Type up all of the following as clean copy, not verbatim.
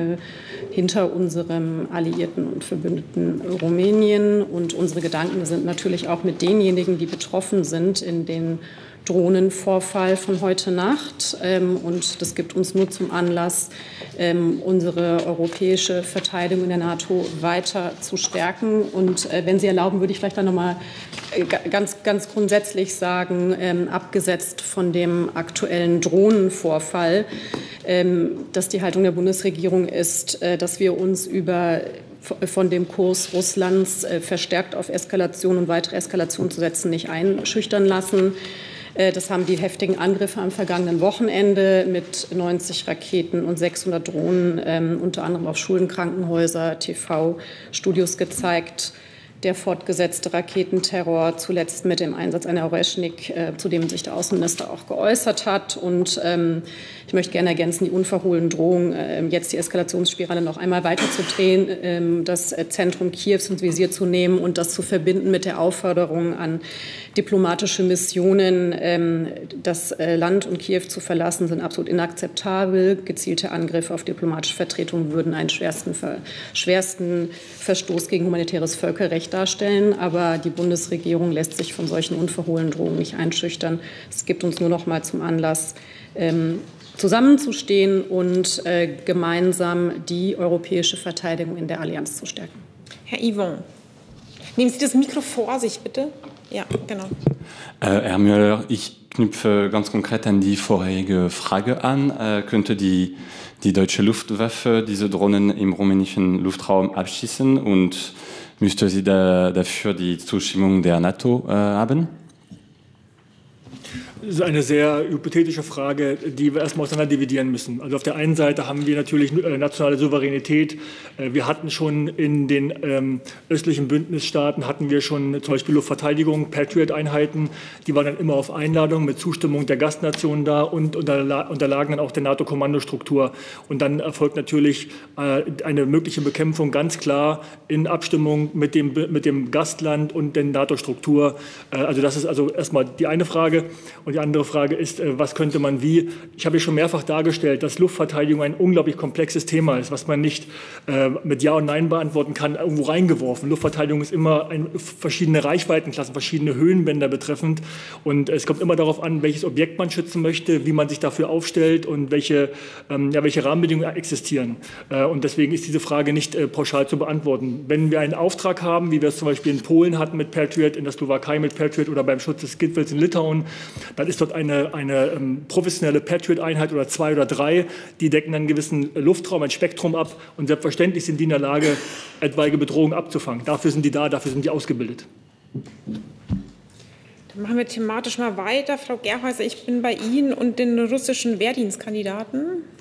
hinter unserem Alliierten und Verbündeten Rumänien. Und unsere Gedanken sind natürlich auch mit denjenigen, die betroffen sind in den Drohnenvorfall von heute Nacht. Und das gibt uns nur zum Anlass, unsere europäische Verteidigung in der NATO weiter zu stärken. Und wenn Sie erlauben, würde ich vielleicht dann noch mal ganz grundsätzlich sagen, abgesetzt von dem aktuellen Drohnenvorfall, dass die Haltung der Bundesregierung ist, dass wir uns von dem Kurs Russlands verstärkt auf Eskalation und weitere Eskalation zu setzen, nicht einschüchtern lassen. Das haben die heftigen Angriffe am vergangenen Wochenende mit 90 Raketen und 600 Drohnen, unter anderem auf Schulen, Krankenhäuser, TV-Studios gezeigt. Der fortgesetzte Raketenterror, zuletzt mit dem Einsatz einer Oreschnik, zu dem sich der Außenminister auch geäußert hat. Und ich möchte gerne ergänzen, die unverhohlene Drohung, jetzt die Eskalationsspirale noch einmal weiterzudrehen, das Zentrum Kiews ins Visier zu nehmen und das zu verbinden mit der Aufforderung an diplomatische Missionen, das Land und Kiew zu verlassen, sind absolut inakzeptabel. Gezielte Angriffe auf diplomatische Vertretungen würden einen schwersten Verstoß gegen humanitäres Völkerrecht darstellen. Aber die Bundesregierung lässt sich von solchen unverhohlenen Drohungen nicht einschüchtern. Es gibt uns nur noch mal zum Anlass, zusammenzustehen und gemeinsam die europäische Verteidigung in der Allianz zu stärken. Herr Yvon, nehmen Sie das Mikro vor sich, bitte. Ja, genau. Herr Müller, ich knüpfe ganz konkret an die vorherige Frage an. Könnte die deutsche Luftwaffe diese Drohnen im rumänischen Luftraum abschießen und müsste sie dafür die Zustimmung der NATO haben? Das ist eine sehr hypothetische Frage, die wir erstmal auseinander dividieren müssen. Also auf der einen Seite haben wir natürlich nationale Souveränität. Wir hatten schon in den östlichen Bündnisstaaten hatten wir schon zum Beispiel Luftverteidigung, Patriot-Einheiten. Die waren dann immer auf Einladung mit Zustimmung der Gastnationen da und unterlagen dann auch der NATO-Kommandostruktur. Und dann erfolgt natürlich eine mögliche Bekämpfung ganz klar in Abstimmung mit dem Gastland und der NATO-Struktur. Also das ist also erstmal die eine Frage. Und die andere Frage ist, was könnte man wie? Ich habe ja schon mehrfach dargestellt, dass Luftverteidigung ein unglaublich komplexes Thema ist, was man nicht mit Ja und Nein beantworten kann, irgendwo reingeworfen. Luftverteidigung ist immer verschiedene Reichweitenklassen, verschiedene Höhenbänder betreffend. Und es kommt immer darauf an, welches Objekt man schützen möchte, wie man sich dafür aufstellt und welche Rahmenbedingungen existieren. Und deswegen ist diese Frage nicht pauschal zu beantworten. Wenn wir einen Auftrag haben, wie wir es zum Beispiel in Polen hatten mit Patriot, in der Slowakei mit Patriot oder beim Schutz des Gipfels in Litauen, dann ist dort eine professionelle Patriot-Einheit oder 2 oder 3, die decken einen gewissen Luftraum, ein Spektrum ab und selbstverständlich sind die in der Lage, etwaige Bedrohungen abzufangen. Dafür sind die da, dafür sind die ausgebildet. Dann machen wir thematisch mal weiter. Frau Gerhäuser, ich bin bei Ihnen und den russischen Wehrdienstkandidaten.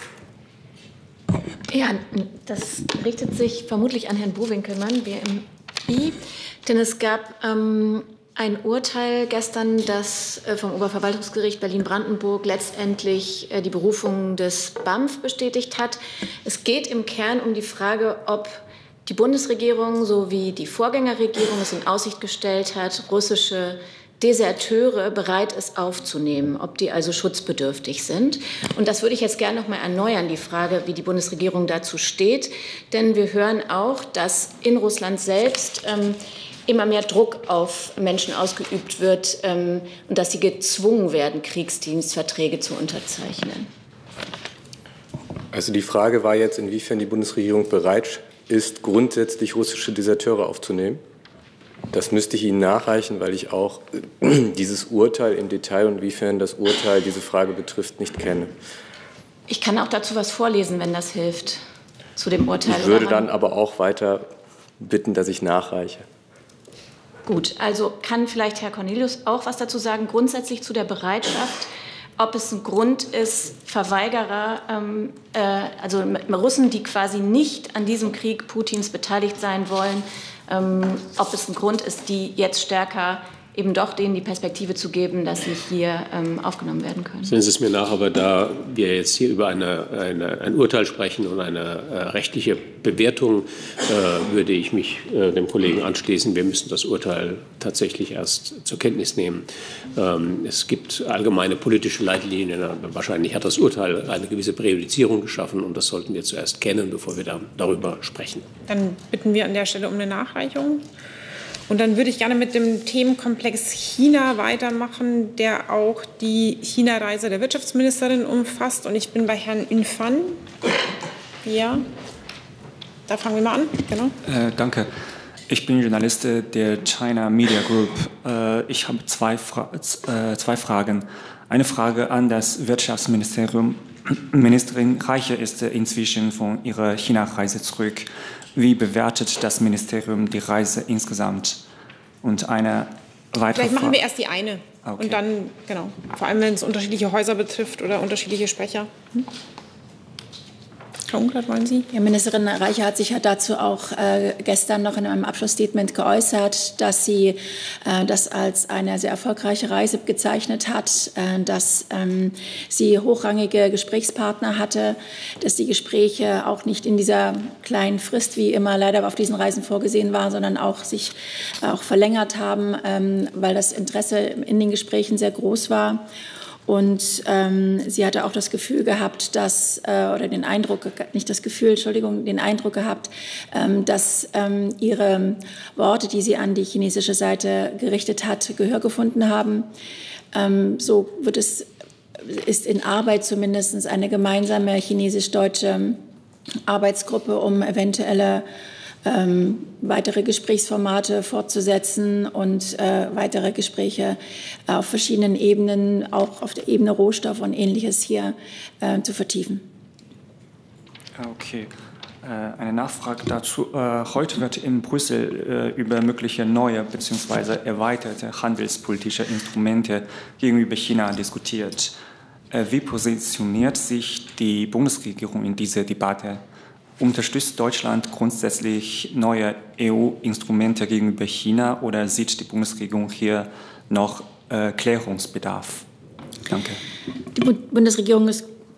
Ja, das richtet sich vermutlich an Herrn Bo-Winkelmann, BMI, denn es gab ein Urteil gestern, das vom Oberverwaltungsgericht Berlin-Brandenburg letztendlich die Berufung des BAMF bestätigt hat. Es geht im Kern um die Frage, ob die Bundesregierung sowie die Vorgängerregierung es in Aussicht gestellt hat, russische Deserteure bereit ist aufzunehmen, ob die also schutzbedürftig sind. Und das würde ich jetzt gerne noch mal erneuern, die Frage, wie die Bundesregierung dazu steht. Denn wir hören auch, dass in Russland selbst immer mehr Druck auf Menschen ausgeübt wird und dass sie gezwungen werden, Kriegsdienstverträge zu unterzeichnen. Also die Frage war jetzt, inwiefern die Bundesregierung bereit ist, grundsätzlich russische Deserteure aufzunehmen. Das müsste ich Ihnen nachreichen, weil ich auch dieses Urteil im Detail und inwiefern das Urteil diese Frage betrifft, nicht kenne. Ich kann auch dazu was vorlesen, wenn das hilft, zu dem Urteil. Ich würde dann aber auch weiter bitten, dass ich nachreiche. Gut, also kann vielleicht Herr Cornelius auch was dazu sagen, grundsätzlich zu der Bereitschaft, ob es ein Grund ist, Verweigerer, also Russen, die quasi nicht an diesem Krieg Putins beteiligt sein wollen, ob es ein Grund ist, die jetzt stärker eben doch denen die Perspektive zu geben, dass sie hier aufgenommen werden können. Sehen Sie es mir nach, aber da wir jetzt hier über ein Urteil sprechen und eine rechtliche Bewertung, würde ich mich dem Kollegen anschließen. Wir müssen das Urteil tatsächlich erst zur Kenntnis nehmen. Es gibt allgemeine politische Leitlinien. Wahrscheinlich hat das Urteil eine gewisse Präjudizierung geschaffen und das sollten wir zuerst kennen, bevor wir darüber sprechen. Dann bitten wir an der Stelle um eine Nachreichung. Und dann würde ich gerne mit dem Themenkomplex China weitermachen, der auch die China-Reise der Wirtschaftsministerin umfasst. Und ich bin bei Herrn Yunfan. Ja, da fangen wir mal an. Genau. Danke. Ich bin Journalist der China Media Group. Ich habe zwei Fragen. Eine Frage an das Wirtschaftsministerium. Ministerin Reiche ist inzwischen von ihrer China-Reise zurück. Wie bewertet das Ministerium die Reise insgesamt? Und eine weitere Vielleicht machen wir erst die eine. Okay. Und dann, genau, vor allem wenn es unterschiedliche Häuser betrifft oder unterschiedliche Sprecher. Frau Unglert, wollen Sie? Ja, Ministerin Reiche hat sich ja dazu auch gestern noch in einem Abschlussstatement geäußert, dass sie das als eine sehr erfolgreiche Reise gezeichnet hat, dass sie hochrangige Gesprächspartner hatte, dass die Gespräche auch nicht in dieser kleinen Frist, wie immer leider auf diesen Reisen vorgesehen war, sondern auch sich auch verlängert haben, weil das Interesse in den Gesprächen sehr groß war. Und sie hatte auch das Gefühl gehabt, dass, oder den Eindruck, nicht das Gefühl, Entschuldigung, den Eindruck gehabt, dass ihre Worte, die sie an die chinesische Seite gerichtet hat, Gehör gefunden haben. So ist in Arbeit zumindest eine gemeinsame chinesisch-deutsche Arbeitsgruppe, um eventuelle weitere Gesprächsformate fortzusetzen und weitere Gespräche auf verschiedenen Ebenen, auch auf der Ebene Rohstoff und Ähnliches hier zu vertiefen. Okay. Eine Nachfrage dazu. Heute wird in Brüssel über mögliche neue bzw. erweiterte handelspolitische Instrumente gegenüber China diskutiert. Wie positioniert sich die Bundesregierung in dieser Debatte? Unterstützt Deutschland grundsätzlich neue EU-Instrumente gegenüber China oder sieht die Bundesregierung hier noch Klärungsbedarf? Danke. Die Bundesregierung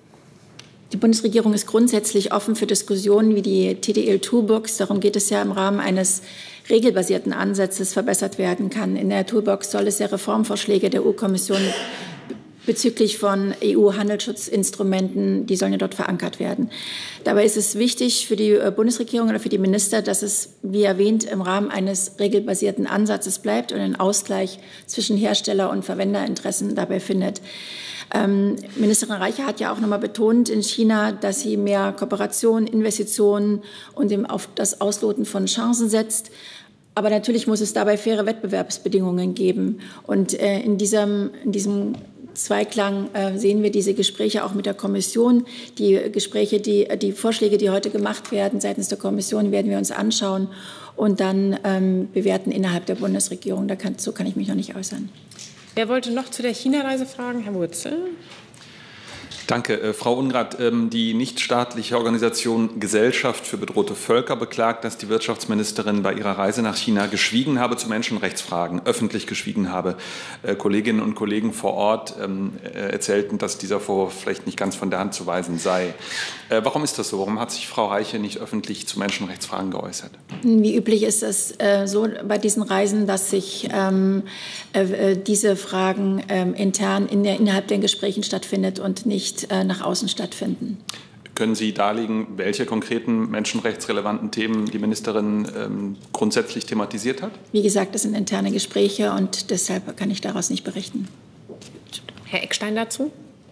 ist grundsätzlich offen für Diskussionen wie die TDL-Toolbox. Darum geht es ja im Rahmen eines regelbasierten Ansatzes verbessert werden kann. In der Toolbox soll es ja Reformvorschläge der EU-Kommission bezüglich von EU-Handelsschutzinstrumenten, die sollen ja dort verankert werden. Dabei ist es wichtig für die Bundesregierung oder für die Minister, dass es, wie erwähnt, im Rahmen eines regelbasierten Ansatzes bleibt und einen Ausgleich zwischen Hersteller- und Verwenderinteressen dabei findet. Ministerin Reiche hat ja auch nochmal betont in China, dass sie mehr Kooperation, Investitionen und auf das Ausloten von Chancen setzt. Aber natürlich muss es dabei faire Wettbewerbsbedingungen geben. Und in diesem Zweiklang sehen wir diese Gespräche auch mit der Kommission. Die Vorschläge, die heute gemacht werden seitens der Kommission, werden wir uns anschauen und dann bewerten innerhalb der Bundesregierung. Dazu kann ich mich noch nicht äußern. Wer wollte noch zu der China-Reise fragen? Herr Wurzel. Danke. Frau Ungrath, die nichtstaatliche Organisation Gesellschaft für bedrohte Völker beklagt, dass die Wirtschaftsministerin bei ihrer Reise nach China geschwiegen habe zu Menschenrechtsfragen, öffentlich geschwiegen habe. Kolleginnen und Kollegen vor Ort erzählten, dass dieser Vorwurf vielleicht nicht ganz von der Hand zu weisen sei. Warum ist das so? Warum hat sich Frau Reiche nicht öffentlich zu Menschenrechtsfragen geäußert? Wie üblich ist es so bei diesen Reisen, dass sich diese Fragen intern innerhalb der Gesprächen stattfindet und nicht nach außen stattfinden. Können Sie darlegen, welche konkreten menschenrechtsrelevanten Themen die Ministerin grundsätzlich thematisiert hat? Wie gesagt, das sind interne Gespräche und deshalb kann ich daraus nicht berichten. Herr Eckstein dazu?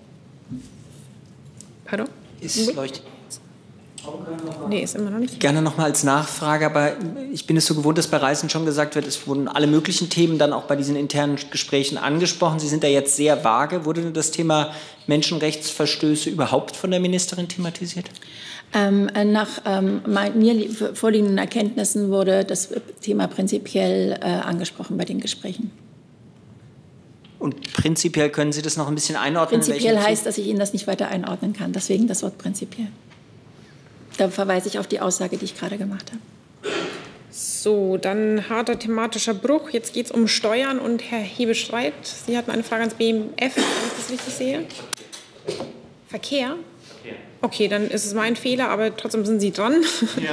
Pardon? Ist leuchtet. Nee, ist immer noch nicht. Gerne noch mal als Nachfrage, aber ich bin es so gewohnt, dass bei Reisen schon gesagt wird, es wurden alle möglichen Themen dann auch bei diesen internen Gesprächen angesprochen. Sie sind da jetzt sehr vage. Wurde das Thema Menschenrechtsverstöße überhaupt von der Ministerin thematisiert? Nach mir vorliegenden Erkenntnissen wurde das Thema prinzipiell angesprochen bei den Gesprächen. Und prinzipiell können Sie das noch ein bisschen einordnen? Prinzipiell heißt, dass ich Ihnen das nicht weiter einordnen kann. Deswegen das Wort prinzipiell. Da verweise ich auf die Aussage, die ich gerade gemacht habe. So, dann harter thematischer Bruch. Jetzt geht es um Steuern und Herr Hebestreit, Sie hatten eine Frage ans BMF, wenn ich das richtig sehe. Verkehr? Okay, dann ist es mein Fehler, aber trotzdem sind Sie dran. Ja,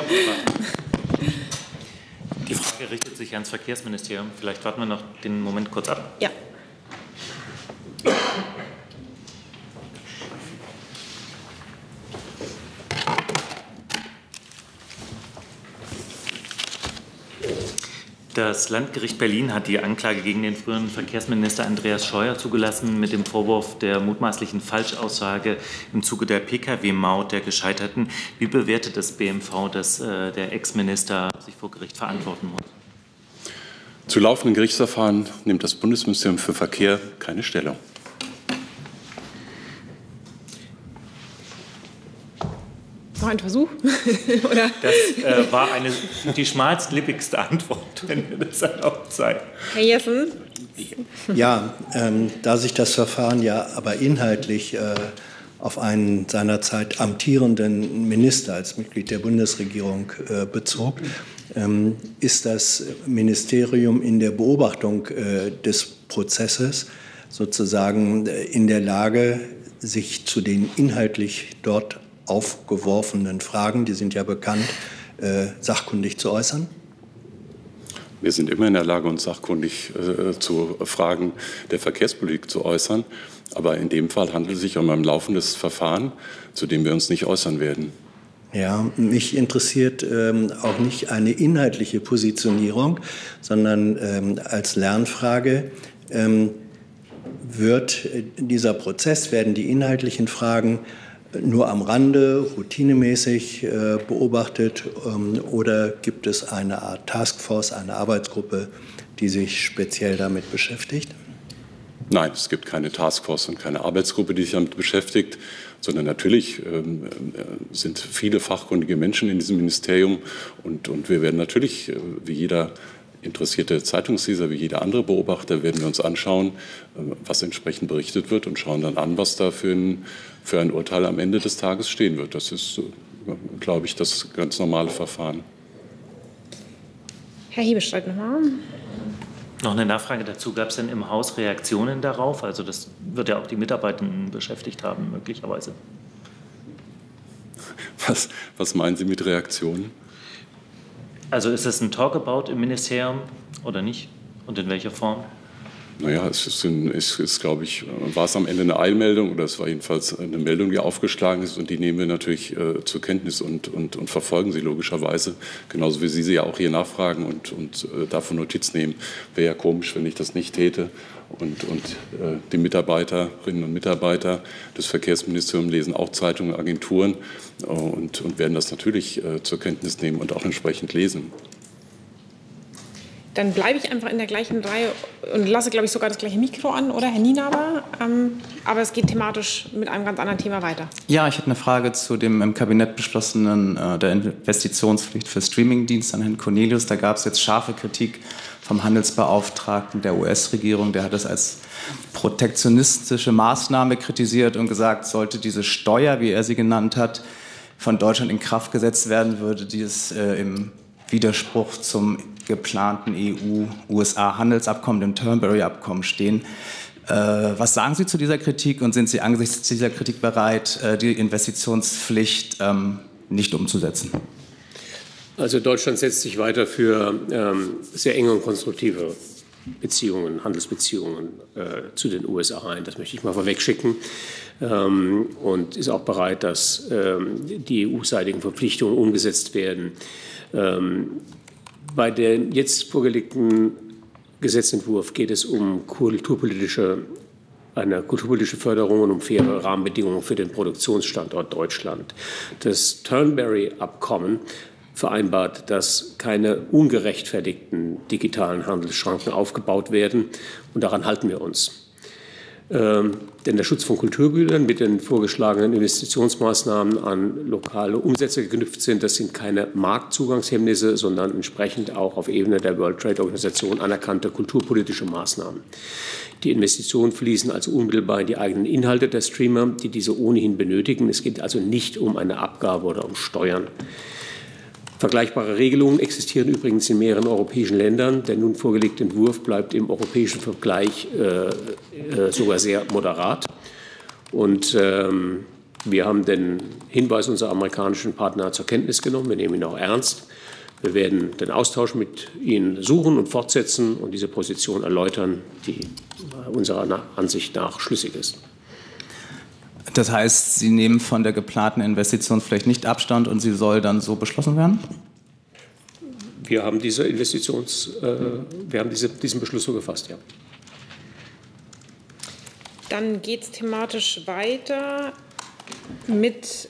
die Frage richtet sich ans Verkehrsministerium. Vielleicht warten wir noch den Moment kurz ab. Ja. Das Landgericht Berlin hat die Anklage gegen den früheren Verkehrsminister Andreas Scheuer zugelassen mit dem Vorwurf der mutmaßlichen Falschaussage im Zuge der Pkw-Maut der Gescheiterten. Wie bewertet das BMV, dass der Ex-Minister sich vor Gericht verantworten muss? Zu laufenden Gerichtsverfahren nimmt das Bundesministerium für Verkehr keine Stellung. Noch ein Versuch? Oder? Das war die schmalstlippigste Antwort, wenn wir das erlaubt sei. Herr Jessen? Ja, da sich das Verfahren ja aber inhaltlich auf einen seinerzeit amtierenden Minister als Mitglied der Bundesregierung bezog, ist das Ministerium in der Beobachtung des Prozesses sozusagen in der Lage, sich zu den inhaltlich dort aufgeworfenen Fragen, die sind ja bekannt, sachkundig zu äußern? Wir sind immer in der Lage, uns sachkundig zu Fragen der Verkehrspolitik zu äußern. Aber in dem Fall handelt es sich um ein laufendes Verfahren, zu dem wir uns nicht äußern werden. Ja, mich interessiert auch nicht eine inhaltliche Positionierung, sondern als Lernfrage wird dieser Prozess, werden die inhaltlichen Fragen nur am Rande, routinemäßig beobachtet oder gibt es eine Art Taskforce, eine Arbeitsgruppe, die sich speziell damit beschäftigt? Nein, es gibt keine Taskforce und keine Arbeitsgruppe, die sich damit beschäftigt, sondern natürlich sind viele fachkundige Menschen in diesem Ministerium und wir werden natürlich, wie jeder interessierte Zeitungsleser, wie jeder andere Beobachter, werden wir uns anschauen, was entsprechend berichtet wird und schauen dann an, was da für ein Urteil am Ende des Tages stehen wird. Das ist, glaube ich, das ganz normale Verfahren. Herr Hebestreit nochmal. Noch eine Nachfrage dazu. Gab es denn im Haus Reaktionen darauf? Also das wird ja auch die Mitarbeitenden beschäftigt haben, möglicherweise. Was meinen Sie mit Reaktionen? Also ist es ein Talkabout im Ministerium oder nicht? Und in welcher Form? Naja, es ist, glaube ich, war es am Ende eine Eilmeldung oder es war jedenfalls eine Meldung, die aufgeschlagen ist und die nehmen wir natürlich zur Kenntnis und verfolgen sie logischerweise, genauso wie Sie sie ja auch hier nachfragen und davon Notiz nehmen. Wäre ja komisch, wenn ich das nicht täte und die Mitarbeiterinnen und Mitarbeiter des Verkehrsministeriums lesen auch Zeitungen, Agenturen und werden das natürlich zur Kenntnis nehmen und auch entsprechend lesen. Dann bleibe ich einfach in der gleichen Reihe und lasse, glaube ich, sogar das gleiche Mikro an, oder, Herr Nienaber? Aber es geht thematisch mit einem ganz anderen Thema weiter. Ja, ich hätte eine Frage zu dem im Kabinett beschlossenen der Investitionspflicht für Streamingdienste an Herrn Cornelius. Da gab es jetzt scharfe Kritik vom Handelsbeauftragten der US-Regierung. Der hat es als protektionistische Maßnahme kritisiert und gesagt, sollte diese Steuer, wie er sie genannt hat, von Deutschland in Kraft gesetzt werden, würde dies im Widerspruch zum geplanten EU-USA-Handelsabkommen, dem Turnberry-Abkommen stehen. Was sagen Sie zu dieser Kritik und sind Sie angesichts dieser Kritik bereit, die Investitionspflicht nicht umzusetzen? Also Deutschland setzt sich weiter für sehr enge und konstruktive Beziehungen, Handelsbeziehungen zu den USA ein. Das möchte ich mal vorwegschicken. Und ist auch bereit, dass die EU-seitigen Verpflichtungen umgesetzt werden. Bei dem jetzt vorgelegten Gesetzentwurf geht es um eine kulturpolitische Förderung und um faire Rahmenbedingungen für den Produktionsstandort Deutschland. Das Turnberry-Abkommen vereinbart, dass keine ungerechtfertigten digitalen Handelsschranken aufgebaut werden. Und daran halten wir uns. Denn der Schutz von Kulturgütern mit den vorgeschlagenen Investitionsmaßnahmen an lokale Umsätze geknüpft sind, das sind keine Marktzugangshemmnisse, sondern entsprechend auch auf Ebene der World Trade Organisation anerkannte kulturpolitische Maßnahmen. Die Investitionen fließen also unmittelbar in die eigenen Inhalte der Streamer, die diese ohnehin benötigen. Es geht also nicht um eine Abgabe oder um Steuern. Vergleichbare Regelungen existieren übrigens in mehreren europäischen Ländern. Der nun vorgelegte Entwurf bleibt im europäischen Vergleich sogar sehr moderat. Und wir haben den Hinweis unserer amerikanischen Partner zur Kenntnis genommen. Wir nehmen ihn auch ernst. Wir werden den Austausch mit Ihnen suchen und fortsetzen und diese Position erläutern, die unserer Ansicht nach schlüssig ist. Das heißt, Sie nehmen von der geplanten Investition vielleicht nicht Abstand und sie soll dann so beschlossen werden? Wir haben diesen Beschluss so gefasst, ja. Dann geht es thematisch weiter mit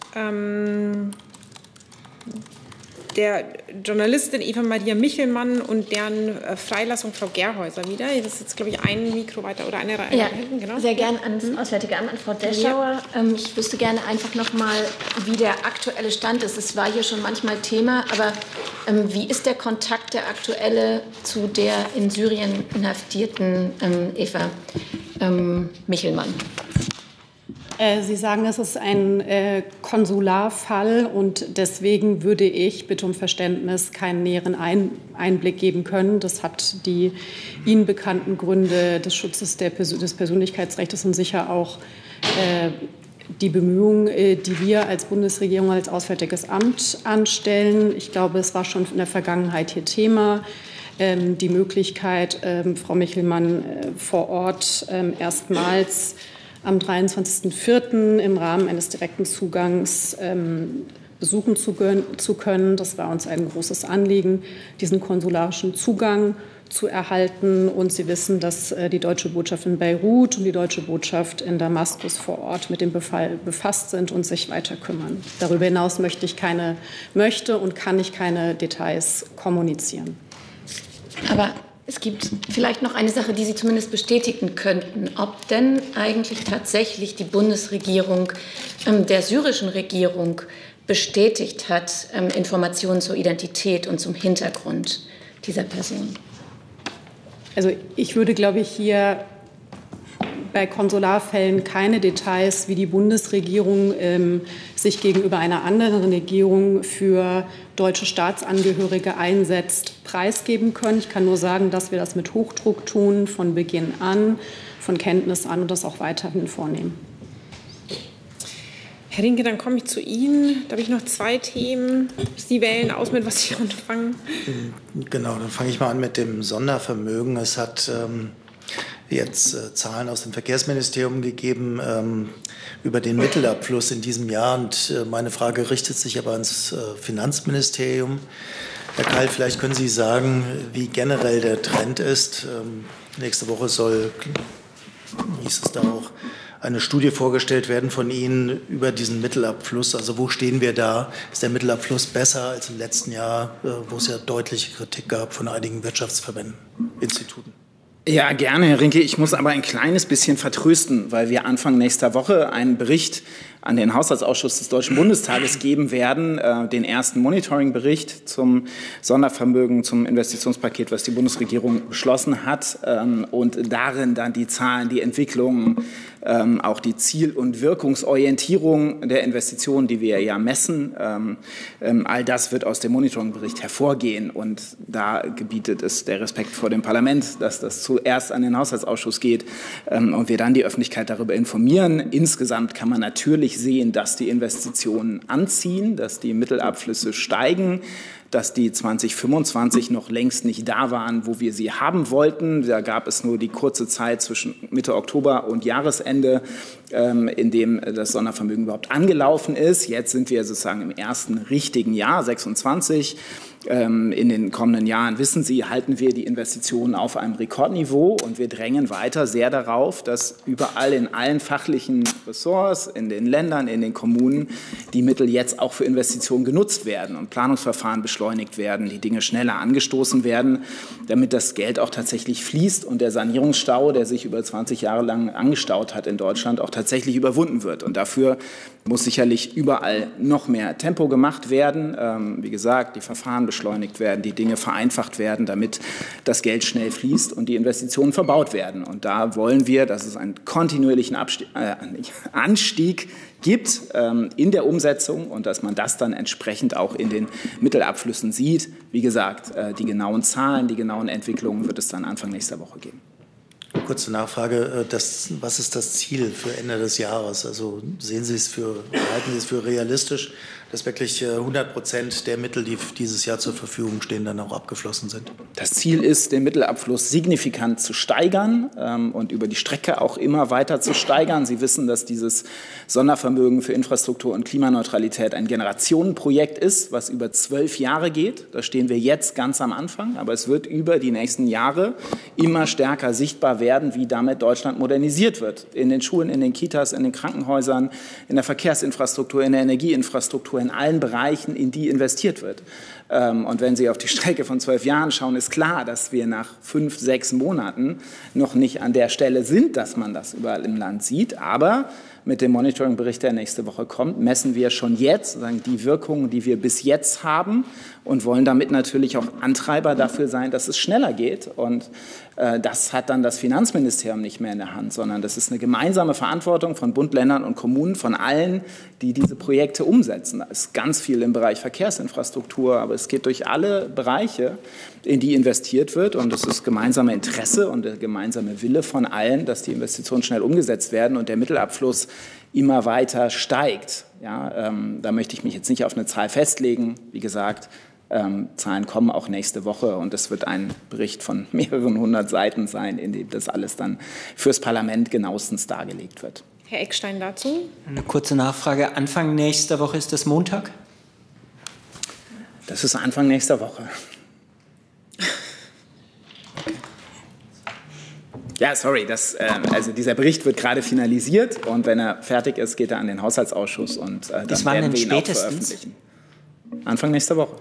der Journalistin Eva-Maria Michelmann und deren Freilassung Frau Gerhäuser wieder. Das ist jetzt, glaube ich, ein Mikro weiter oder eine Reihe hinten. Genau. Sehr gerne ans Auswärtige Amt, an Frau Deschauer. Ich wüsste gerne einfach noch mal, wie der aktuelle Stand ist. Es war hier schon manchmal Thema, aber wie ist der Kontakt der aktuelle zu der in Syrien inhaftierten Eva Michelmann? Sie sagen, es ist ein Konsularfall und deswegen würde ich, bitte um Verständnis, keinen näheren Einblick geben können. Das hat die Ihnen bekannten Gründe des Schutzes des Persönlichkeitsrechts und sicher auch die Bemühungen, die wir als Bundesregierung, als Auswärtiges Amt anstellen. Ich glaube, es war schon in der Vergangenheit hier Thema. Die Möglichkeit, Frau Michelmann vor Ort erstmals am 23.04. im Rahmen eines direkten Zugangs besuchen zu können. Das war uns ein großes Anliegen, diesen konsularischen Zugang zu erhalten. Und Sie wissen, dass die Deutsche Botschaft in Beirut und die Deutsche Botschaft in Damaskus vor Ort mit dem Befall befasst sind und sich weiter kümmern. Darüber hinaus möchte und kann ich keine Details kommunizieren. Aber es gibt vielleicht noch eine Sache, die Sie zumindest bestätigen könnten, ob denn eigentlich tatsächlich die Bundesregierung der syrischen Regierung bestätigt hat, Informationen zur Identität und zum Hintergrund dieser Person. Also ich würde, glaube ich, hier bei Konsularfällen keine Details, wie die Bundesregierung sich gegenüber einer anderen Regierung für deutsche Staatsangehörige einsetzt, preisgeben können. Ich kann nur sagen, dass wir das mit Hochdruck tun, von Beginn an, von Kenntnis an und das auch weiterhin vornehmen. Herr Rinke, dann komme ich zu Ihnen. Da habe ich noch zwei Themen. Sie wählen aus, mit was Sie anfangen. Genau, dann fange ich mal an mit dem Sondervermögen. Es hat jetzt Zahlen aus dem Verkehrsministerium gegeben über den Mittelabfluss in diesem Jahr. Und meine Frage richtet sich aber ans Finanzministerium. Herr Keil, vielleicht können Sie sagen, wie generell der Trend ist. Nächste Woche soll, hieß es da auch, eine Studie vorgestellt werden von Ihnen über diesen Mittelabfluss. Also wo stehen wir da? Ist der Mittelabfluss besser als im letzten Jahr, wo es ja deutliche Kritik gab von einigen Wirtschaftsverbänden, Instituten? Ja, gerne, Herr Rinke. Ich muss aber ein kleines bisschen vertrösten, weil wir Anfang nächster Woche einen Bericht an den Haushaltsausschuss des Deutschen Bundestages geben werden, den ersten Monitoring-Bericht zum Sondervermögen, zum Investitionspaket, was die Bundesregierung beschlossen hat, und darin dann die Zahlen, die Entwicklungen, auch die Ziel- und Wirkungsorientierung der Investitionen, die wir ja messen. All das wird aus dem Monitoring-Bericht hervorgehen. Und da gebietet es der Respekt vor dem Parlament, dass das zuerst an den Haushaltsausschuss geht und wir dann die Öffentlichkeit darüber informieren. Insgesamt kann man natürlich sehen, dass die Investitionen anziehen, dass die Mittelabflüsse steigen, dass die 2025 noch längst nicht da waren, wo wir sie haben wollten. Da gab es nur die kurze Zeit zwischen Mitte Oktober und Jahresende, in dem das Sondervermögen überhaupt angelaufen ist. Jetzt sind wir sozusagen im ersten richtigen Jahr, 26. In den kommenden Jahren, wissen Sie, halten wir die Investitionen auf einem Rekordniveau und wir drängen weiter sehr darauf, dass überall in allen fachlichen Ressorts, in den Ländern, in den Kommunen die Mittel jetzt auch für Investitionen genutzt werden und Planungsverfahren beschleunigt werden, die Dinge schneller angestoßen werden, damit das Geld auch tatsächlich fließt und der Sanierungsstau, der sich über 20 Jahre lang angestaut hat in Deutschland, auch tatsächlich überwunden wird. Und dafür muss sicherlich überall noch mehr Tempo gemacht werden. Wie gesagt, die Verfahren beschleunigt werden, die Dinge vereinfacht werden, damit das Geld schnell fließt und die Investitionen verbaut werden. Und da wollen wir, dass es einen kontinuierlichen Anstieg gibt in der Umsetzung und dass man das dann entsprechend auch in den Mittelabflüssen sieht. Wie gesagt, die genauen Zahlen, die genauen Entwicklungen wird es dann Anfang nächster Woche geben. Kurze Nachfrage, was ist das Ziel für Ende des Jahres? Also halten Sie es für realistisch, dass wirklich 100% der Mittel, die dieses Jahr zur Verfügung stehen, dann auch abgeflossen sind? Das Ziel ist, den Mittelabfluss signifikant zu steigern und über die Strecke auch immer weiter zu steigern. Sie wissen, dass dieses Sondervermögen für Infrastruktur und Klimaneutralität ein Generationenprojekt ist, was über 12 Jahre geht. Da stehen wir jetzt ganz am Anfang, aber es wird über die nächsten Jahre immer stärker sichtbar werden, wie damit Deutschland modernisiert wird. In den Schulen, in den Kitas, in den Krankenhäusern, in der Verkehrsinfrastruktur, in der Energieinfrastruktur, in allen Bereichen, in die investiert wird. Und wenn Sie auf die Strecke von 12 Jahren schauen, ist klar, dass wir nach 5, 6 Monaten noch nicht an der Stelle sind, dass man das überall im Land sieht. Aber mit dem Monitoring-Bericht, der nächste Woche kommt, messen wir schon jetzt die Wirkungen, die wir bis jetzt haben und wollen damit natürlich auch Antreiber dafür sein, dass es schneller geht. Und das hat dann das Finanzministerium nicht mehr in der Hand, sondern das ist eine gemeinsame Verantwortung von Bund, Ländern und Kommunen, von allen, die diese Projekte umsetzen. Da ist ganz viel im Bereich Verkehrsinfrastruktur, aber es geht durch alle Bereiche, in die investiert wird. Und es ist gemeinsame Interesse und der gemeinsame Wille von allen, dass die Investitionen schnell umgesetzt werden und der Mittelabfluss immer weiter steigt. Ja, da möchte ich mich jetzt nicht auf eine Zahl festlegen. Wie gesagt, Zahlen kommen auch nächste Woche und es wird ein Bericht von mehreren 100 Seiten sein, in dem das alles dann fürs Parlament genauestens dargelegt wird. Herr Eckstein dazu. Eine kurze Nachfrage. Anfang nächster Woche, ist das Montag? Das ist Anfang nächster Woche. Ja, sorry, also dieser Bericht wird gerade finalisiert und wenn er fertig ist, geht er an den Haushaltsausschuss und dann werden wir ihn auch veröffentlichen. Anfang nächster Woche.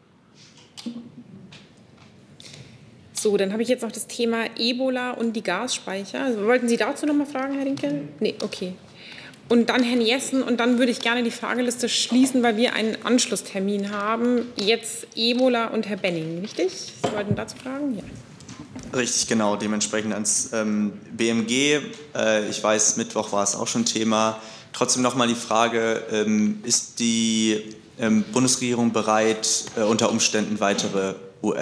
So, dann habe ich jetzt noch das Thema Ebola und die Gasspeicher. Also, wollten Sie dazu noch mal fragen, Herr Rinke? Nee, okay. Und dann Herrn Jessen und dann würde ich gerne die Frageliste schließen, weil wir einen Anschlusstermin haben. Jetzt Ebola und Herr Benning, richtig? Sie wollten dazu fragen? Ja. Richtig, genau. Dementsprechend ans BMG. Ich weiß, Mittwoch war es auch schon Thema. Trotzdem noch mal die Frage, ist die Bundesregierung bereit, unter Umständen weitere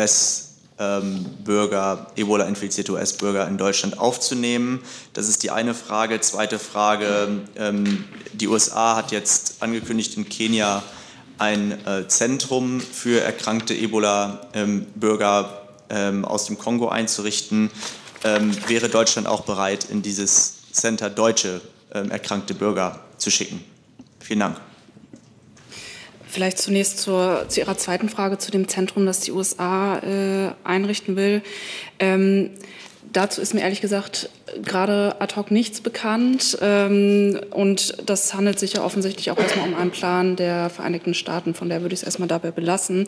US-Bürger, Ebola-infizierte US-Bürger in Deutschland aufzunehmen? Das ist die eine Frage. Zweite Frage, die USA hat jetzt angekündigt, in Kenia ein Zentrum für erkrankte Ebola-Bürger aus dem Kongo einzurichten. Wäre Deutschland auch bereit, in dieses Center deutsche erkrankte Bürger zu schicken? Vielen Dank. Vielleicht zunächst zu Ihrer zweiten Frage zu dem Zentrum, das die USA einrichten will. Dazu ist mir ehrlich gesagt gerade ad hoc nichts bekannt. Und das handelt sich ja offensichtlich auch erstmal um einen Plan der Vereinigten Staaten. Von der würde ich es erstmal dabei belassen.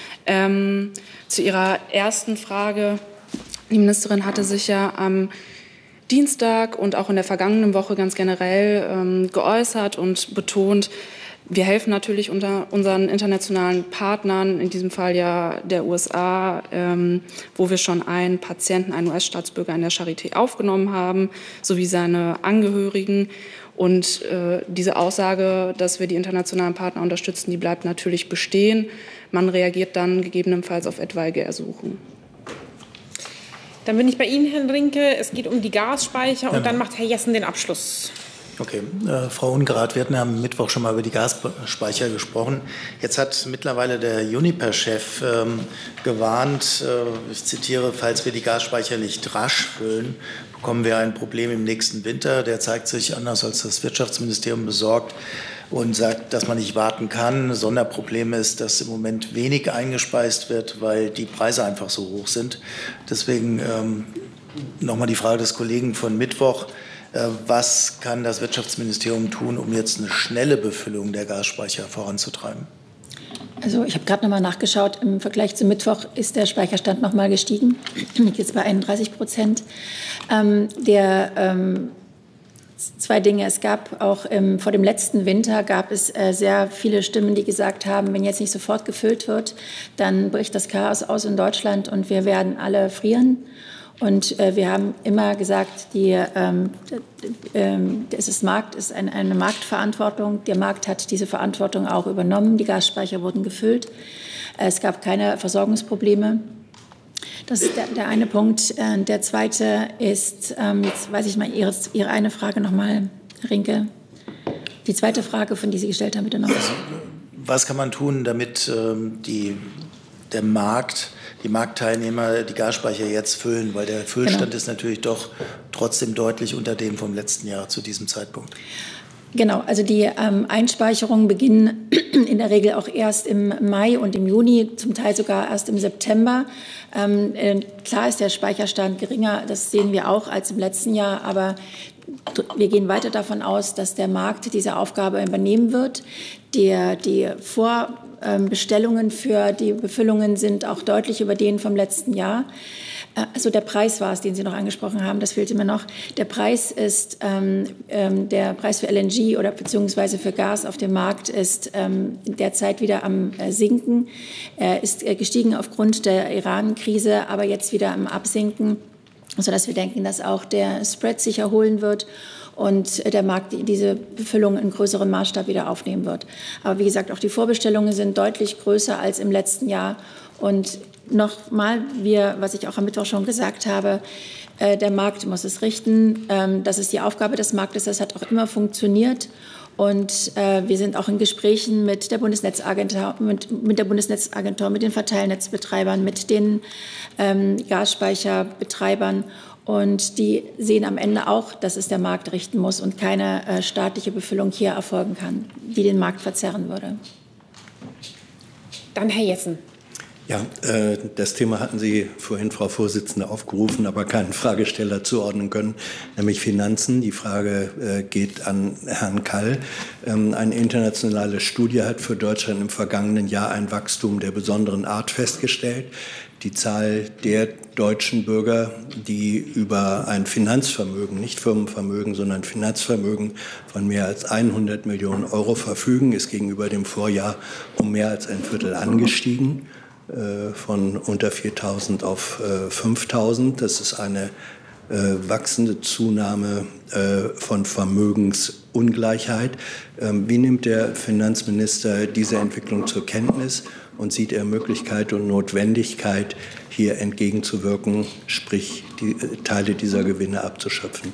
Zu Ihrer ersten Frage. Die Ministerin hatte sich ja am Dienstag und auch in der vergangenen Woche ganz generell geäußert und betont, wir helfen natürlich unter unseren internationalen Partnern, in diesem Fall ja der USA, wo wir schon einen Patienten, einen US-Staatsbürger in der Charité aufgenommen haben, sowie seine Angehörigen. Und diese Aussage, dass wir die internationalen Partner unterstützen, die bleibt natürlich bestehen. Man reagiert dann gegebenenfalls auf etwaige Ersuchen. Dann bin ich bei Ihnen, Herrn Rinke. Es geht um die Gasspeicher und dann macht Herr Jessen den Abschluss. Okay, Frau Ungrath, wir hatten ja am Mittwoch schon mal über die Gasspeicher gesprochen. Jetzt hat mittlerweile der Uniper-Chef gewarnt, ich zitiere, falls wir die Gasspeicher nicht rasch füllen, bekommen wir ein Problem im nächsten Winter. Der zeigt sich anders als das Wirtschaftsministerium besorgt und sagt, dass man nicht warten kann. Sonderproblem ist, dass im Moment wenig eingespeist wird, weil die Preise einfach so hoch sind. Deswegen nochmal die Frage des Kollegen von Mittwoch. Was kann das Wirtschaftsministerium tun, um jetzt eine schnelle Befüllung der Gasspeicher voranzutreiben? Also ich habe gerade noch mal nachgeschaut. Im Vergleich zum Mittwoch ist der Speicherstand noch mal gestiegen. Liegt jetzt bei 31%. Der Zwei Dinge. Es gab auch vor dem letzten Winter gab es sehr viele Stimmen, die gesagt haben, wenn jetzt nicht sofort gefüllt wird, dann bricht das Chaos aus in Deutschland und wir werden alle frieren. Und wir haben immer gesagt, es ist eine Marktverantwortung. Der Markt hat diese Verantwortung auch übernommen. Die Gasspeicher wurden gefüllt. Es gab keine Versorgungsprobleme. Das ist der eine Punkt. Der zweite ist, jetzt weiß ich mal Ihre eine Frage nochmal, Rinke. Die zweite Frage, von die Sie gestellt haben, bitte noch. Was kann man tun, damit der Markt, die Marktteilnehmer die Gasspeicher jetzt füllen? Weil der Füllstand ist natürlich doch trotzdem deutlich unter dem vom letzten Jahr zu diesem Zeitpunkt. Genau, also die Einspeicherungen beginnen in der Regel auch erst im Mai und im Juni, zum Teil sogar erst im September. Klar ist der Speicherstand geringer, das sehen wir auch als im letzten Jahr, aber wir gehen weiter davon aus, dass der Markt diese Aufgabe übernehmen wird. Die Vorbestellungen für die Befüllungen sind auch deutlich über denen vom letzten Jahr. Also der Preis war es, den Sie noch angesprochen haben, das fehlt immer noch. Der Preis ist, der Preis für LNG oder beziehungsweise für Gas auf dem Markt ist derzeit wieder am Sinken. Er ist gestiegen aufgrund der Iran-Krise, aber jetzt wieder am Absinken, sodass wir denken, dass auch der Spread sich erholen wird und der Markt diese Befüllung in größerem Maßstab wieder aufnehmen wird. Aber wie gesagt, auch die Vorbestellungen sind deutlich größer als im letzten Jahr. Und nochmal, was ich auch am Mittwoch schon gesagt habe, der Markt muss es richten. Das ist die Aufgabe des Marktes. Das hat auch immer funktioniert. Und wir sind auch in Gesprächen mit der Bundesnetzagentur, mit den Verteilnetzbetreibern, mit den Gasspeicherbetreibern. Und die sehen am Ende auch, dass es der Markt richten muss und keine staatliche Befüllung hier erfolgen kann, die den Markt verzerren würde. Dann Herr Jessen. Ja, das Thema hatten Sie vorhin, Frau Vorsitzende, aufgerufen, aber keinen Fragesteller zuordnen können, nämlich Finanzen. Die Frage geht an Herrn Kall. Eine internationale Studie hat für Deutschland im vergangenen Jahr ein Wachstum der besonderen Art festgestellt. Die Zahl der deutschen Bürger, die über ein Finanzvermögen, nicht Firmenvermögen, sondern Finanzvermögen von mehr als 100 Millionen Euro verfügen, ist gegenüber dem Vorjahr um mehr als ein Viertel angestiegen. Von unter 4.000 auf 5.000. Das ist eine wachsende Zunahme von Vermögensungleichheit. Wie nimmt der Finanzminister diese Entwicklung zur Kenntnis und sieht er Möglichkeit und Notwendigkeit, hier entgegenzuwirken, sprich die Teile dieser Gewinne abzuschöpfen?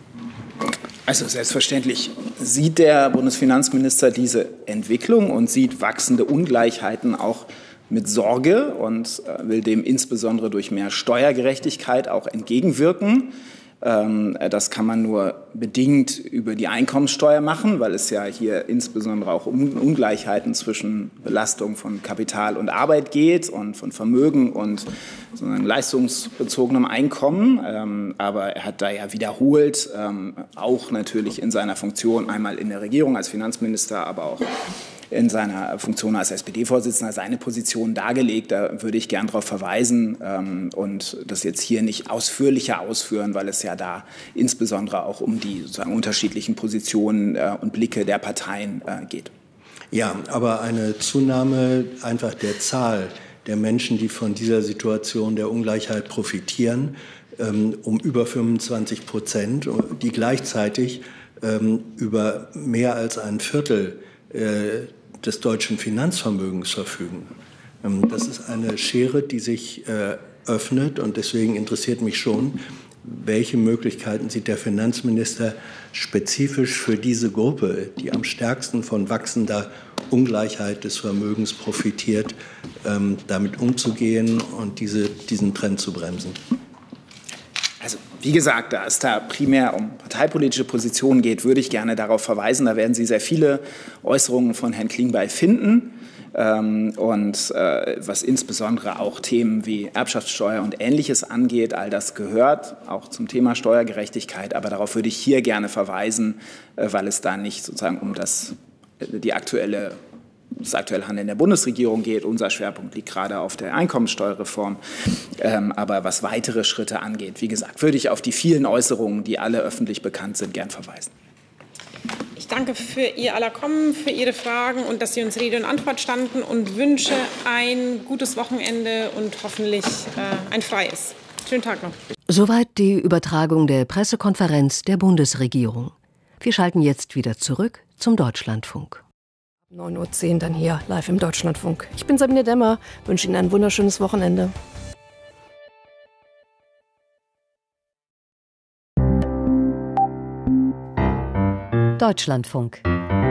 Also selbstverständlich sieht der Bundesfinanzminister diese Entwicklung und sieht wachsende Ungleichheiten auch mit Sorge und will dem insbesondere durch mehr Steuergerechtigkeit auch entgegenwirken. Das kann man nur bedingt über die Einkommenssteuer machen, weil es ja hier insbesondere auch um Ungleichheiten zwischen Belastung von Kapital und Arbeit geht und von Vermögen und leistungsbezogenem Einkommen. Aber er hat da ja wiederholt, auch natürlich in seiner Funktion, einmal in der Regierung als Finanzminister, aber auch in seiner Funktion als SPD-Vorsitzender seine Position dargelegt. Da würde ich gern darauf verweisen und das jetzt hier nicht ausführlicher ausführen, weil es ja da insbesondere auch um die sozusagen unterschiedlichen Positionen und Blicke der Parteien geht. Ja, aber eine Zunahme einfach der Zahl der Menschen, die von dieser Situation der Ungleichheit profitieren, um über 25%, die gleichzeitig über mehr als ein Viertel des deutschen Finanzvermögens verfügen. Das ist eine Schere, die sich öffnet und deswegen interessiert mich schon, welche Möglichkeiten sieht der Finanzminister spezifisch für diese Gruppe, die am stärksten von wachsender Ungleichheit des Vermögens profitiert, damit umzugehen und diesen Trend zu bremsen? Also wie gesagt, da es da primär um parteipolitische Positionen geht, würde ich gerne darauf verweisen. Da werden Sie sehr viele Äußerungen von Herrn Klingbeil finden. Was insbesondere auch Themen wie Erbschaftssteuer und Ähnliches angeht, all das gehört auch zum Thema Steuergerechtigkeit. Aber darauf würde ich hier gerne verweisen, weil es da nicht sozusagen um die aktuelle das aktuelle Handeln der Bundesregierung geht. Unser Schwerpunkt liegt gerade auf der Einkommensteuerreform. Aber was weitere Schritte angeht, wie gesagt, würde ich auf die vielen Äußerungen, die alle öffentlich bekannt sind, gern verweisen. Ich danke für Ihr aller Kommen, für Ihre Fragen und dass Sie uns Rede und Antwort standen und wünsche ein gutes Wochenende und hoffentlich ein freies. Schönen Tag noch. Soweit die Übertragung der Pressekonferenz der Bundesregierung. Wir schalten jetzt wieder zurück zum Deutschlandfunk. 9:10 Uhr dann hier live im Deutschlandfunk. Ich bin Sabine Demmer, wünsche Ihnen ein wunderschönes Wochenende. Deutschlandfunk.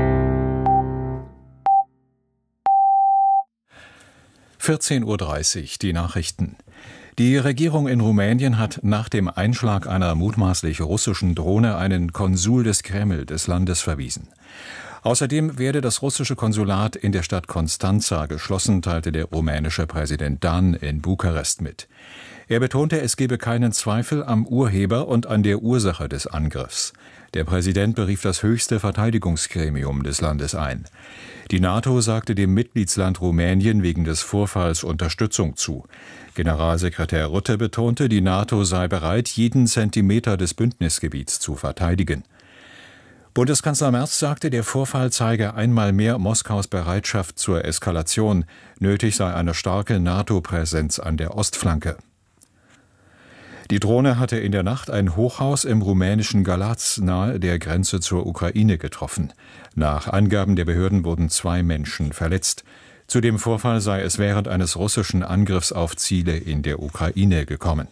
(14:30 Uhr) die Nachrichten. Die Regierung in Rumänien hat nach dem Einschlag einer mutmaßlich russischen Drohne einen Konsul des Kreml des Landes verwiesen. Außerdem werde das russische Konsulat in der Stadt Constanța geschlossen, teilte der rumänische Präsident Dan in Bukarest mit. Er betonte, es gebe keinen Zweifel am Urheber und an der Ursache des Angriffs. Der Präsident berief das höchste Verteidigungsgremium des Landes ein. Die NATO sagte dem Mitgliedsland Rumänien wegen des Vorfalls Unterstützung zu. Generalsekretär Rutte betonte, die NATO sei bereit, jeden Zentimeter des Bündnisgebiets zu verteidigen. Bundeskanzler Merz sagte, der Vorfall zeige einmal mehr Moskaus Bereitschaft zur Eskalation. Nötig sei eine starke NATO-Präsenz an der Ostflanke. Die Drohne hatte in der Nacht ein Hochhaus im rumänischen Galați nahe der Grenze zur Ukraine getroffen. Nach Angaben der Behörden wurden 2 Menschen verletzt. Zu dem Vorfall sei es während eines russischen Angriffs auf Ziele in der Ukraine gekommen.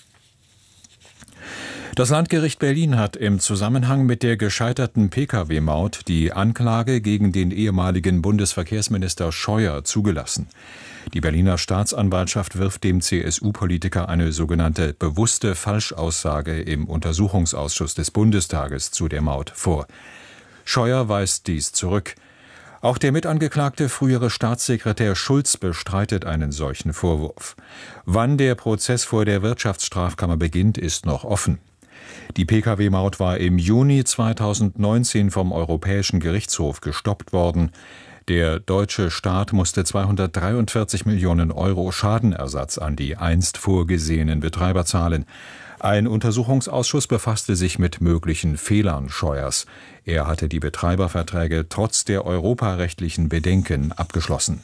Das Landgericht Berlin hat im Zusammenhang mit der gescheiterten Pkw-Maut die Anklage gegen den ehemaligen Bundesverkehrsminister Scheuer zugelassen. Die Berliner Staatsanwaltschaft wirft dem CSU-Politiker eine sogenannte bewusste Falschaussage im Untersuchungsausschuss des Bundestages zu der Maut vor. Scheuer weist dies zurück. Auch der Mitangeklagte frühere Staatssekretär Schulz bestreitet einen solchen Vorwurf. Wann der Prozess vor der Wirtschaftsstrafkammer beginnt, ist noch offen. Die Pkw-Maut war im Juni 2019 vom Europäischen Gerichtshof gestoppt worden. Der deutsche Staat musste 243 Millionen Euro Schadenersatz an die einst vorgesehenen Betreiber zahlen. Ein Untersuchungsausschuss befasste sich mit möglichen Fehlern Scheuers. Er hatte die Betreiberverträge trotz der europarechtlichen Bedenken abgeschlossen.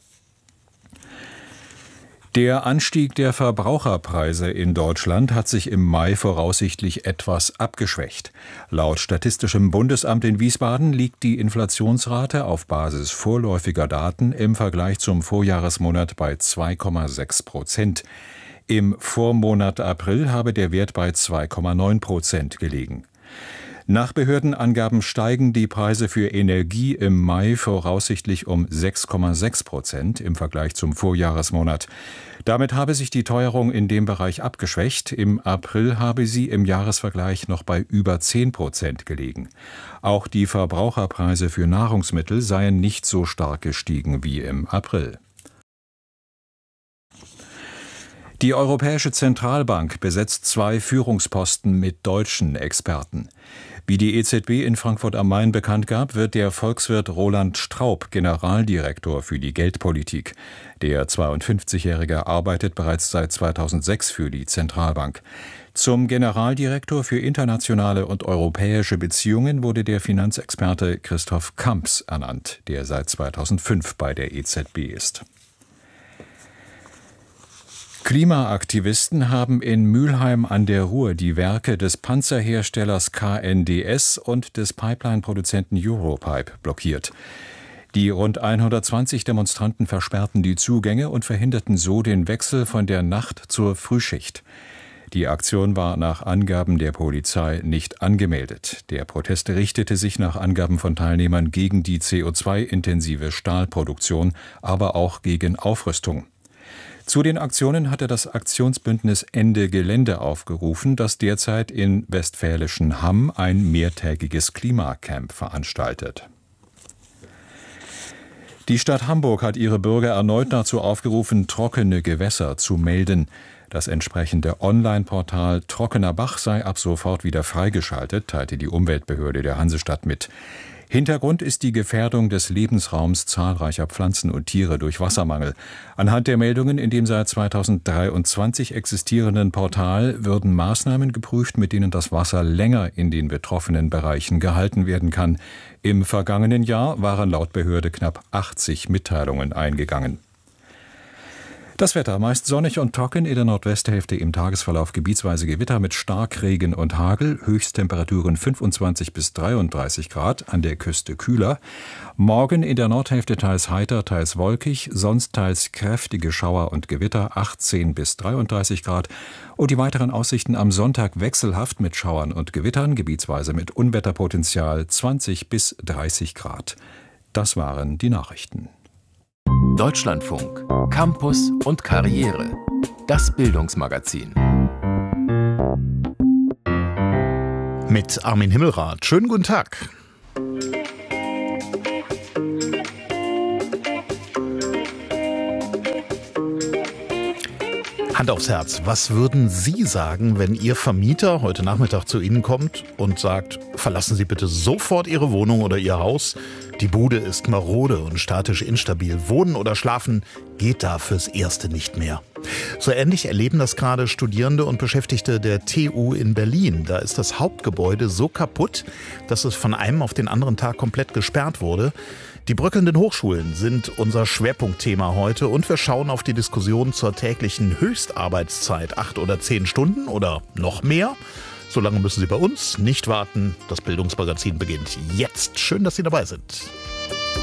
Der Anstieg der Verbraucherpreise in Deutschland hat sich im Mai voraussichtlich etwas abgeschwächt. Laut Statistischem Bundesamt in Wiesbaden liegt die Inflationsrate auf Basis vorläufiger Daten im Vergleich zum Vorjahresmonat bei 2,6%. Im Vormonat April habe der Wert bei 2,9% gelegen. Nach Behördenangaben steigen die Preise für Energie im Mai voraussichtlich um 6,6% im Vergleich zum Vorjahresmonat. Damit habe sich die Teuerung in dem Bereich abgeschwächt. Im April habe sie im Jahresvergleich noch bei über 10% gelegen. Auch die Verbraucherpreise für Nahrungsmittel seien nicht so stark gestiegen wie im April. Die Europäische Zentralbank besetzt 2 Führungsposten mit deutschen Experten. Wie die EZB in Frankfurt am Main bekannt gab, wird der Volkswirt Roland Straub Generaldirektor für die Geldpolitik. Der 52-Jährige arbeitet bereits seit 2006 für die Zentralbank. Zum Generaldirektor für internationale und europäische Beziehungen wurde der Finanzexperte Christoph Kamps ernannt, der seit 2005 bei der EZB ist. Klimaaktivisten haben in Mülheim an der Ruhr die Werke des Panzerherstellers KNDS und des Pipeline-Produzenten Europipe blockiert. Die rund 120 Demonstranten versperrten die Zugänge und verhinderten so den Wechsel von der Nacht zur Frühschicht. Die Aktion war nach Angaben der Polizei nicht angemeldet. Der Protest richtete sich nach Angaben von Teilnehmern gegen die CO2-intensive Stahlproduktion, aber auch gegen Aufrüstung. Zu den Aktionen hatte das Aktionsbündnis Ende Gelände aufgerufen, das derzeit in westfälischen Hamm ein mehrtägiges Klimacamp veranstaltet. Die Stadt Hamburg hat ihre Bürger erneut dazu aufgerufen, trockene Gewässer zu melden. Das entsprechende Online-Portal Trockener Bach sei ab sofort wieder freigeschaltet, teilte die Umweltbehörde der Hansestadt mit. Hintergrund ist die Gefährdung des Lebensraums zahlreicher Pflanzen und Tiere durch Wassermangel. Anhand der Meldungen in dem seit 2023 existierenden Portal würden Maßnahmen geprüft, mit denen das Wasser länger in den betroffenen Bereichen gehalten werden kann. Im vergangenen Jahr waren laut Behörde knapp 80 Mitteilungen eingegangen. Das Wetter meist sonnig und trocken, in der Nordwesthälfte im Tagesverlauf gebietsweise Gewitter mit Starkregen und Hagel, Höchsttemperaturen 25 bis 33 Grad, an der Küste kühler. Morgen in der Nordhälfte teils heiter, teils wolkig, sonst teils kräftige Schauer und Gewitter, 18 bis 33 Grad. Und die weiteren Aussichten am Sonntag wechselhaft mit Schauern und Gewittern, gebietsweise mit Unwetterpotenzial, 20 bis 30 Grad. Das waren die Nachrichten. Deutschlandfunk, Campus und Karriere. Das Bildungsmagazin. Mit Armin Himmelrath. Schönen guten Tag. Hand aufs Herz, was würden Sie sagen, wenn Ihr Vermieter heute Nachmittag zu Ihnen kommt und sagt, verlassen Sie bitte sofort Ihre Wohnung oder Ihr Haus? Die Bude ist marode und statisch instabil. Wohnen oder schlafen geht da fürs Erste nicht mehr. So ähnlich erleben das gerade Studierende und Beschäftigte der TU in Berlin. Da ist das Hauptgebäude so kaputt, dass es von einem auf den anderen Tag komplett gesperrt wurde. Die bröckelnden Hochschulen sind unser Schwerpunktthema heute und wir schauen auf die Diskussion zur täglichen Höchstarbeitszeit. 8 oder 10 Stunden oder noch mehr? Solange müssen Sie bei uns nicht warten. Das Bildungsmagazin beginnt jetzt. Schön, dass Sie dabei sind.